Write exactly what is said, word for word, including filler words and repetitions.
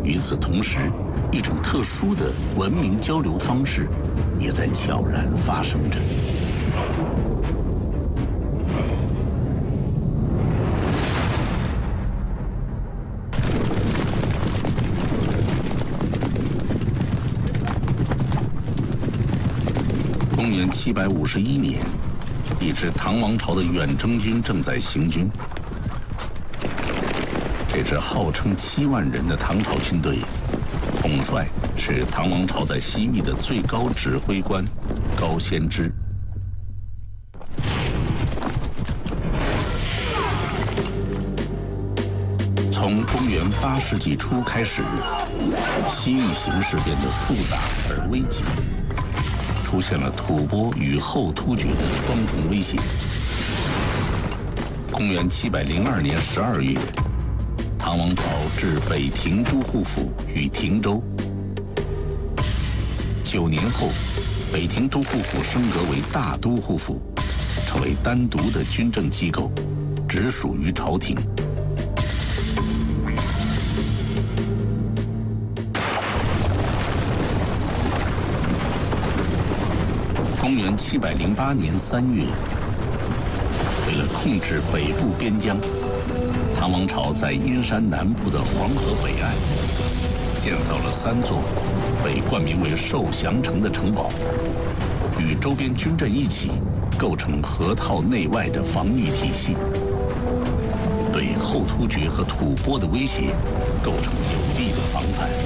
与此同时，一种特殊的文明交流方式也在悄然发生着。公元七百五十一年，一支唐王朝的远征军正在行军。这支号称七万人的唐朝军队，统帅是唐王朝在西域的最高指挥官高仙芝。从公元八世纪初开始，西域形势变得复杂而危急，出现了吐蕃与后突厥的双重威胁。公元七百零二年十二月，唐王朝置北庭都护府于庭州。九年后，北庭都护府升格为大都护府，成为单独的军政机构，直属于朝廷。公元七百零八年三月，为了控制北部边疆，唐王朝在阴山南部的黄河北岸建造了三座被冠名为受降城的城堡，与周边军镇一起构成河套内外的防御体系，对后突厥和吐蕃的威胁构成有力的防范。